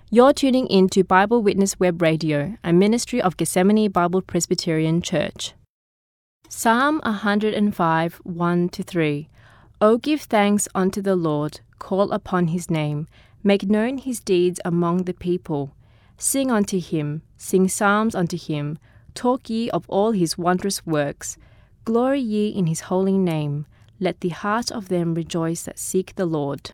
You're tuning in to Bible Witness Web Radio, a ministry of Gethsemane Bible Presbyterian Church. Psalm 105, 1-3. O give thanks unto the Lord, call upon his name, make known his deeds among the people. Sing unto him, sing psalms unto him, talk ye of all his wondrous works. Glory ye in his holy name, let the heart of them rejoice that seek the Lord.